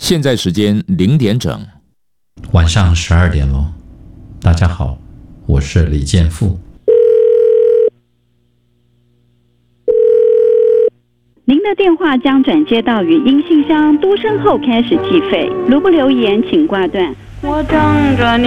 现在时间0点整， 晚上12点喽。大家好，我是李建富。 您的电话将转接到语音信箱，嘟声后开始计费。如不留言，请挂断。我等着你。